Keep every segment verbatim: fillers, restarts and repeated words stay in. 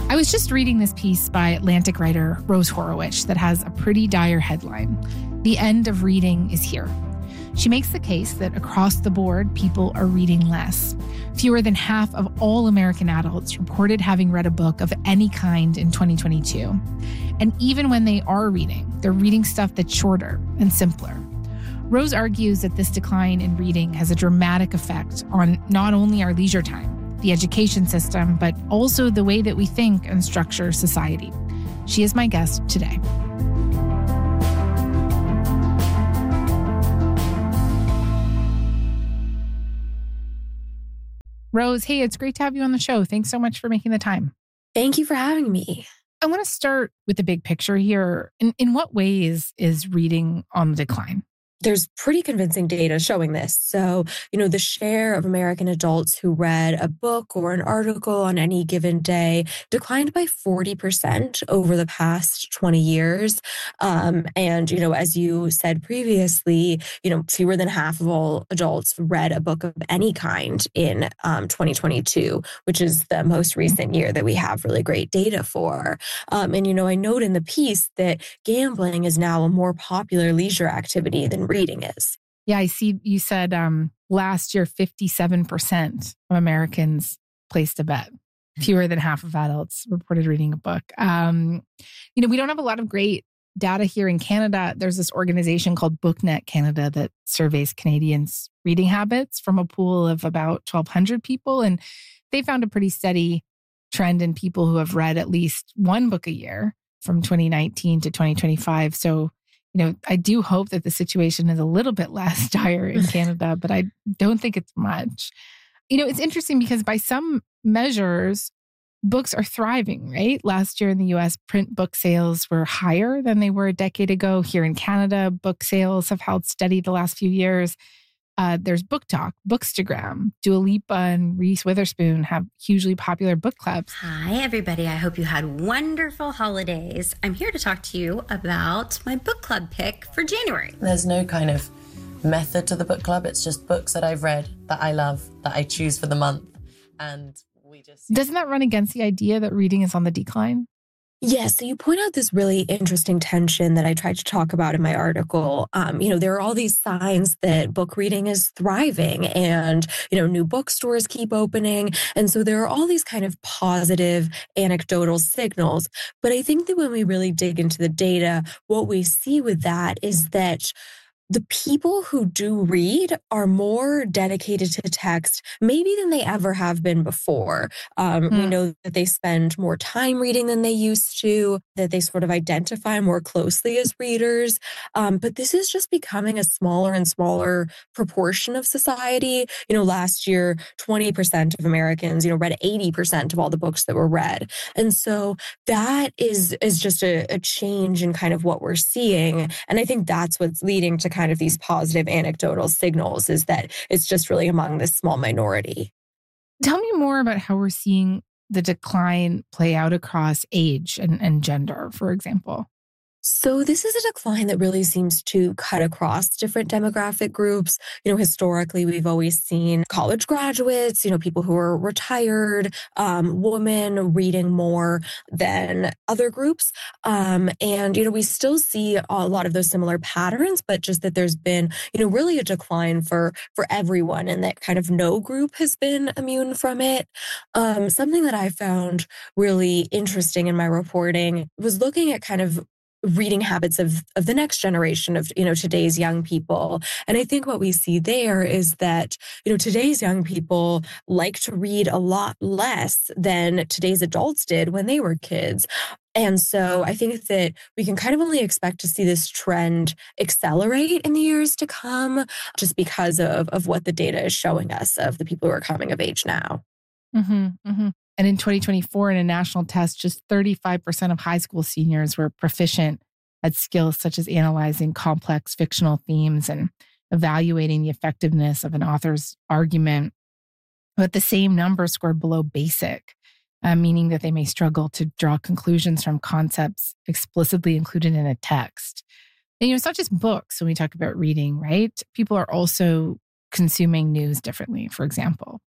I was just reading this piece by Atlantic writer Rose Horowitz that has a pretty dire headline. The end of reading is here. She makes the case that across the board, people are reading less. Fewer than half of all American adults reported having read a book of any kind in twenty twenty-two. And even when they are reading, they're reading stuff that's shorter and simpler. Rose argues that this decline in reading has a dramatic effect on not only our leisure time, the education system, but also the way that we think and structure society. She is my guest today. Rose, hey, it's great to have you on the show. Thanks so much for making the time. Thank you for having me. I want to start with the big picture here. In, in what ways is reading on the decline? There's pretty convincing data showing this. So, you know, the share of American adults who read a book or an article on any given day declined by forty percent over the past twenty years. Um, and, you know, as you said previously, you know, fewer than half of all adults read a book of any kind in um, twenty twenty-two, which is the most recent year that we have really great data for. Um, and, you know, I note in the piece that gambling is now a more popular leisure activity than reading is. Yeah, I see you said um, last year, fifty-seven percent of Americans placed a bet. Fewer than half of adults reported reading a book. Um, you know, we don't have a lot of great data here in Canada. There's this organization called BookNet Canada that surveys Canadians' reading habits from a pool of about twelve hundred people. And they found a pretty steady trend in people who have read at least one book a year from twenty nineteen to twenty twenty-five. So, you know, I do hope that the situation is a little bit less dire in Canada, but I don't think it's much. You know, it's interesting because by some measures, books are thriving, right? Last year in the U S, print book sales were higher than they were a decade ago. Here in Canada, book sales have held steady the last few years. Uh, there's Book Talk, Bookstagram, Dua Lipa and Reese Witherspoon have hugely popular book clubs. Hi, everybody. I hope you had wonderful holidays. I'm here to talk to you about my book club pick for January. There's no kind of method to the book club. It's just books that I've read that I love, that I choose for the month. And we just... Doesn't that run against the idea that reading is on the decline? Yes, so you point out this really interesting tension that I tried to talk about in my article. Um, you know, there are all these signs that book reading is thriving and, you know, new bookstores keep opening. And so there are all these kind of positive anecdotal signals. But I think that when we really dig into the data, what we see with that is that the people who do read are more dedicated to text, maybe than they ever have been before. Um, mm. We know that they spend more time reading than they used to, that they sort of identify more closely as readers. Um, but this is just becoming a smaller and smaller proportion of society. You know, last year, twenty percent of Americans, you know, read eighty percent of all the books that were read. And so that is, is just a, a change in kind of what we're seeing. And I think that's what's leading to kind of these positive anecdotal signals, is that it's just really among this small minority. Tell me more about how we're seeing the decline play out across age and, and gender, for example. So this is a decline that really seems to cut across different demographic groups. You know, historically, we've always seen college graduates, you know, people who are retired, um, women reading more than other groups. Um, and, you know, we still see a lot of those similar patterns, but just that there's been, you know, really a decline for, for everyone, and that kind of no group has been immune from it. Um, something that I found really interesting in my reporting was looking at kind of reading habits of, of the next generation of, you know, today's young people. And I think what we see there is that, you know, today's young people like to read a lot less than today's adults did when they were kids. And so I think that we can kind of only expect to see this trend accelerate in the years to come, just because of, of what the data is showing us of the people who are coming of age now. Mm-hmm, mm-hmm. And in twenty twenty-four, in a national test, just thirty-five percent of high school seniors were proficient at skills such as analyzing complex fictional themes and evaluating the effectiveness of an author's argument. But the same number scored below basic, uh, meaning that they may struggle to draw conclusions from concepts explicitly included in a text. And, you know, it's not just books when we talk about reading, right? People are also consuming news differently, for example.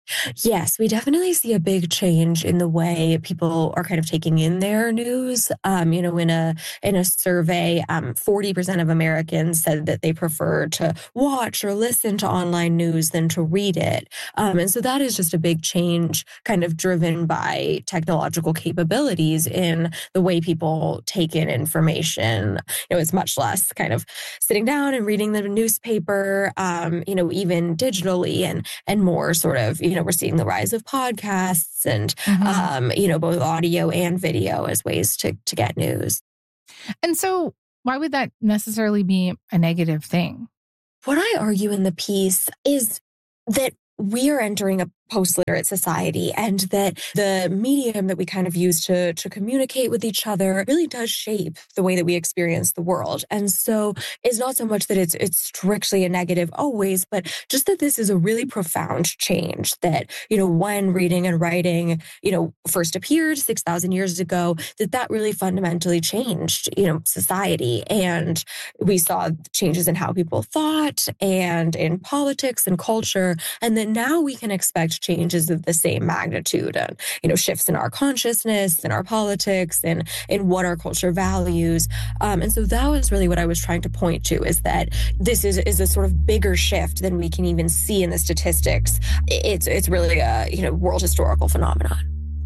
Yes, we definitely see a big change in the way people are kind of taking in their news. Um, you know, in a in a survey, um, forty percent of Americans said that they prefer to watch or listen to online news than to read it. Um, and so that is just a big change, kind of driven by technological capabilities in the way people take in information. You know, it's much less kind of sitting down and reading the newspaper, um, you know, even digitally, and and more sort of, you know, we're seeing the rise of podcasts and, Mm-hmm. um, you know, both audio and video as ways to to get news. And so why would that necessarily be a negative thing? What I argue in the piece is that we are entering a post-literate society, and that the medium that we kind of use to, to communicate with each other really does shape the way that we experience the world. And so it's not so much that it's it's strictly a negative always, but just that this is a really profound change that, you know, when reading and writing, you know, first appeared six thousand years ago, that that really fundamentally changed, you know, society. And we saw changes in how people thought and in politics and culture, and that now we can expect changes of the same magnitude, and, you know, shifts in our consciousness and our politics and in what our culture values. Um, and so that was really what I was trying to point to, is that this is, is a sort of bigger shift than we can even see in the statistics. It's, it's really a, you know, world historical phenomenon.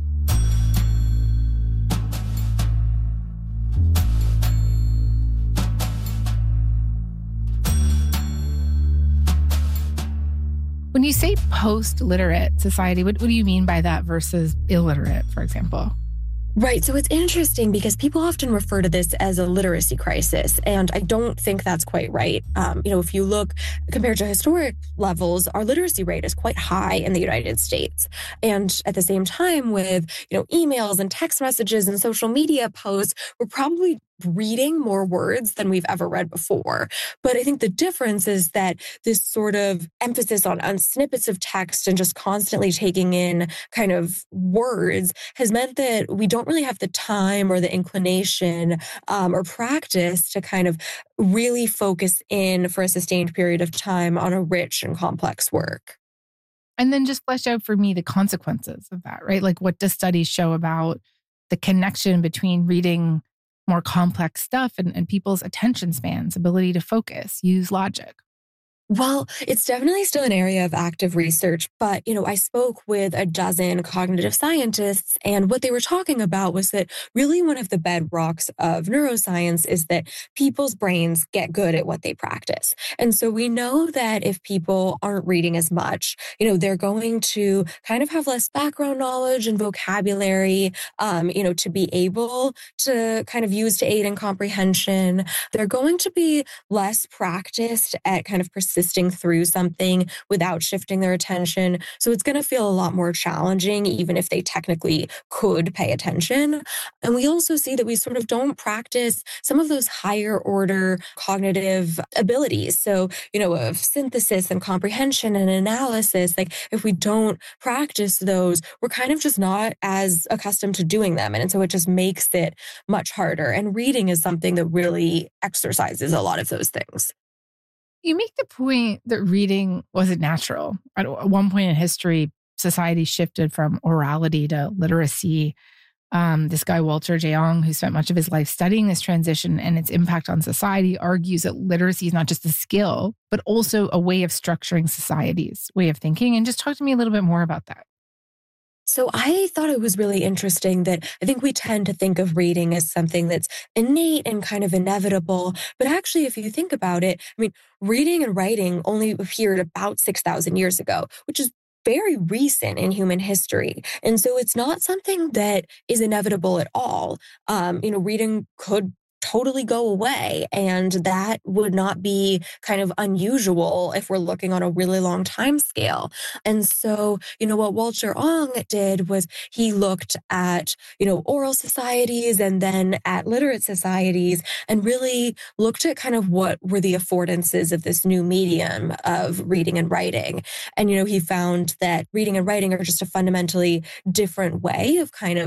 When you say post-literate society, what, what do you mean by that versus illiterate, for example? Right. So it's interesting because people often refer to this as a literacy crisis, and I don't think that's quite right. Um, you know, if you look compared to historic levels, our literacy rate is quite high in the United States. And at the same time, with, you know, emails and text messages and social media posts, we're probably reading more words than we've ever read before. But I think the difference is that this sort of emphasis on, on snippets of text and just constantly taking in kind of words has meant that we don't really have the time or the inclination um, or practice to kind of really focus in for a sustained period of time on a rich and complex work. And then just flesh out for me the consequences of that, right? Like, what do studies show about the connection between reading more complex stuff and, and people's attention spans, ability to focus, use logic? Well, it's definitely still an area of active research, but, you know, I spoke with a dozen cognitive scientists, and what they were talking about was that really one of the bedrocks of neuroscience is that people's brains get good at what they practice. And so we know that if people aren't reading as much, you know, they're going to kind of have less background knowledge and vocabulary, um, you know, to be able to kind of use to aid in comprehension. They're going to be less practiced at kind of persisting through something without shifting their attention. So it's going to feel a lot more challenging, even if they technically could pay attention. And we also see that we sort of don't practice some of those higher order cognitive abilities. So, you know, of synthesis and comprehension and analysis, like if we don't practice those, we're kind of just not as accustomed to doing them. And so it just makes it much harder. And reading is something that really exercises a lot of those things. You make the point that reading wasn't natural. At one point in history, society shifted from orality to literacy. Um, this guy, Walter Jeong, who spent much of his life studying this transition and its impact on society, argues that literacy is not just a skill, but also a way of structuring society's way of thinking. And just talk to me a little bit more about that. So I thought it was really interesting that I think we tend to think of reading as something that's innate and kind of inevitable. But actually, if you think about it, I mean, reading and writing only appeared about six thousand years ago, which is very recent in human history. And so it's not something that is inevitable at all. Um, you know, reading could totally go away. And that would not be kind of unusual if we're looking on a really long time scale. And so, you know, what Walter Ong did was he looked at, you know, oral societies and then at literate societies and really looked at kind of what were the affordances of this new medium of reading and writing. And, you know, he found that reading and writing are just a fundamentally different way of kind of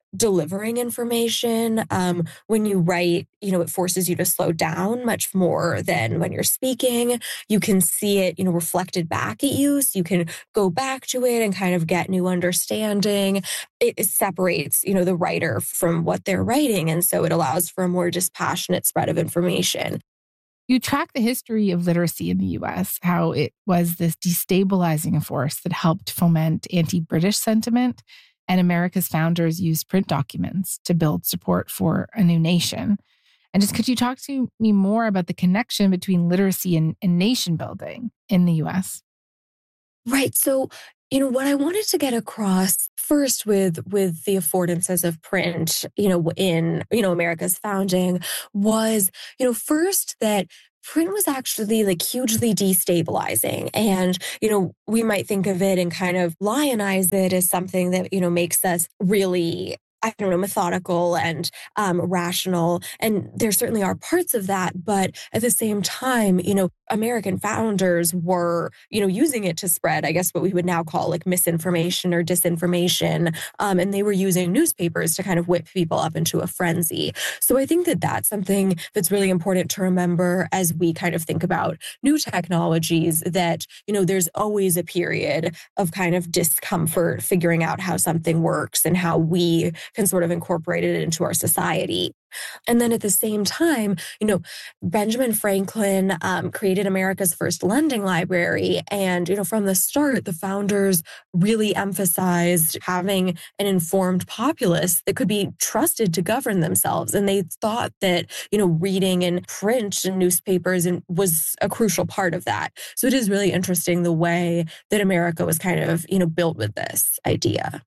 delivering information. Um, when you write, you know, it forces you to slow down much more than when you're speaking. You can see it, you know, reflected back at you. So you can go back to it and kind of get new understanding. It, it separates, you know, the writer from what they're writing. And so it allows for a more dispassionate spread of information. You track the history of literacy in the U S, how it was this destabilizing force that helped foment anti-British sentiment, and America's founders used print documents to build support for a new nation. And just could you talk to me more about the connection between literacy and, and nation building in the U S? Right. So, you know, what I wanted to get across first with with the affordances of print, you know, in, you know, America's founding was, you know, first that print was actually like hugely destabilizing. And, you know, we might think of it and kind of lionize it as something that, you know, makes us really, I don't know, methodical and um, rational. And there certainly are parts of that. But at the same time, you know, American founders were, you know, using it to spread, I guess, what we would now call like misinformation or disinformation. Um, and they were using newspapers to kind of whip people up into a frenzy. So I think that that's something that's really important to remember as we kind of think about new technologies, that, you know, there's always a period of kind of discomfort figuring out how something works and how we can sort of incorporate it into our society. And then at the same time, you know, Benjamin Franklin um, created America's first lending library. And, you know, from the start, the founders really emphasized having an informed populace that could be trusted to govern themselves. And they thought that, you know, reading and print and newspapers and was a crucial part of that. So it is really interesting the way that America was kind of, you know, built with this idea.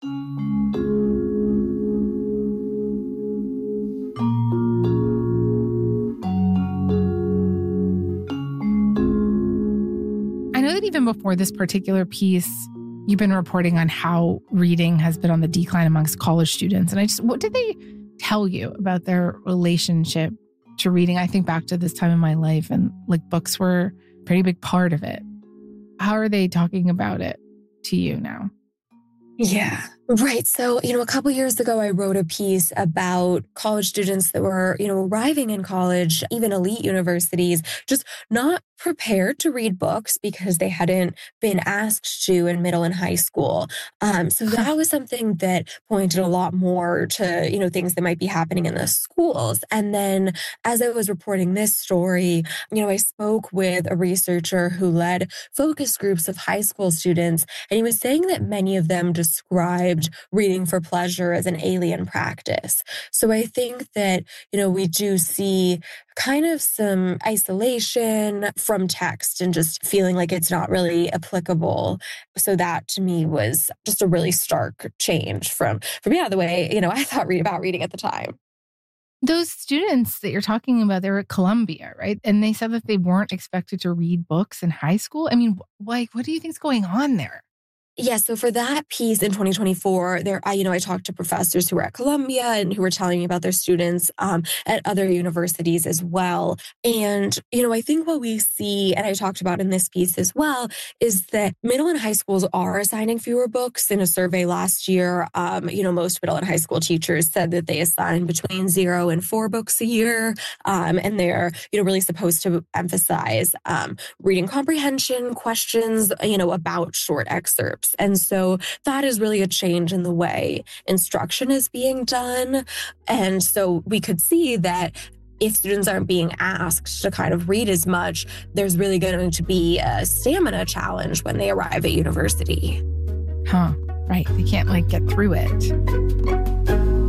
I know that even before this particular piece, you've been reporting on how reading has been on the decline amongst college students. And I just, what did they tell you about their relationship to reading? I think back to this time in my life, and like books were a pretty big part of it. How are they talking about it to you now? Yeah, right. So, you know, a couple years ago, I wrote a piece about college students that were, you know, arriving in college, even elite universities, just not prepared to read books because they hadn't been asked to in middle and high school. Um, so that was something that pointed a lot more to, you know, things that might be happening in the schools. And then as I was reporting this story, you know, I spoke with a researcher who led focus groups of high school students, and he was saying that many of them described reading for pleasure as an alien practice. So I think that, you know, we do see kind of some isolation from text and just feeling like it's not really applicable. So that to me was just a really stark change from, from yeah, the way, you know, I thought read about reading at the time. Those students that you're talking about, they were at Columbia, right? And they said that they weren't expected to read books in high school. I mean, like, what do you think's going on there? Yeah, so for that piece in twenty twenty-four, there, I, you know, I talked to professors who were at Columbia and who were telling me about their students um, at other universities as well. And, you know, I think what we see, and I talked about in this piece as well, is that middle and high schools are assigning fewer books. In a survey last year, um, you know, most middle and high school teachers said that they assign between zero and four books a year. Um, and they're, you know, really supposed to emphasize um, reading comprehension questions, you know, about short excerpts. And so that is really a change in the way instruction is being done. And so we could see that if students aren't being asked to kind of read as much, there's really going to be a stamina challenge when they arrive at university. Huh, right. They can't like get through it.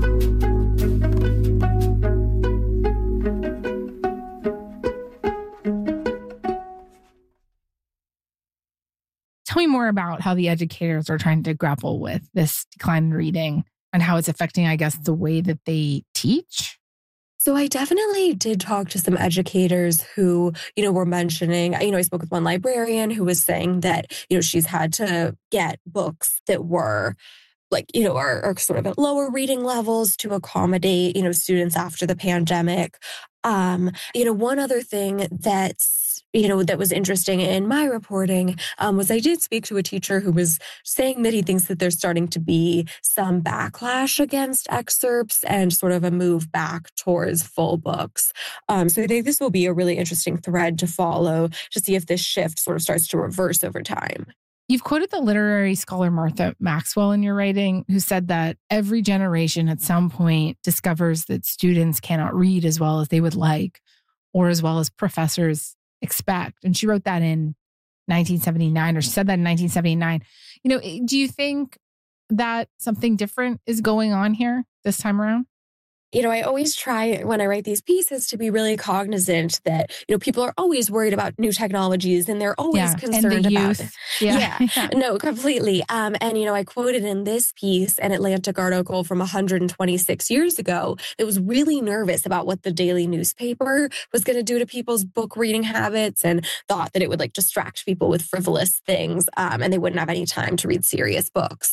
Tell me more about how the educators are trying to grapple with this decline in reading and how it's affecting, I guess, the way that they teach. So I definitely did talk to some educators who, you know, were mentioning, you know, I spoke with one librarian who was saying that, you know, she's had to get books that were like, you know, are, are sort of at lower reading levels to accommodate, you know, students after the pandemic. Um, you know, one other thing that's you know, that was interesting in my reporting um, was I did speak to a teacher who was saying that he thinks that there's starting to be some backlash against excerpts and sort of a move back towards full books. Um, so I think this will be a really interesting thread to follow to see if this shift sort of starts to reverse over time. You've quoted the literary scholar Martha Maxwell in your writing, who said that every generation at some point discovers that students cannot read as well as they would like, or as well as professors expect. And she wrote that in nineteen seventy-nine, or she said that in nineteen seventy-nine. You know, do you think that something different is going on here this time around? You know, I always try when I write these pieces to be really cognizant that, you know, people are always worried about new technologies and they're always yeah, concerned about it. Yeah. Yeah. yeah, no, completely. Um, and, you know, I quoted in this piece an Atlantic article from one hundred twenty-six years ago that was really nervous about what the daily newspaper was going to do to people's book reading habits and thought that it would like distract people with frivolous things um, and they wouldn't have any time to read serious books.